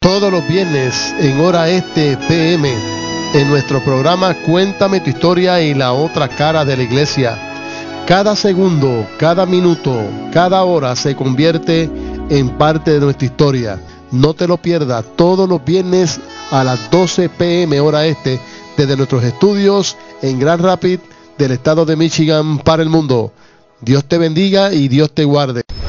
todos los viernes en hora este PM en nuestro programa Cuéntame tu historia y la otra cara de la iglesia. Cada segundo, cada minuto, cada hora se convierte en parte de nuestra historia. No te lo pierdas, todos los viernes a las 12 PM hora este desde nuestros estudios en Grand Rapids del estado de Michigan para el mundo. Dios te bendiga y Dios te guarde.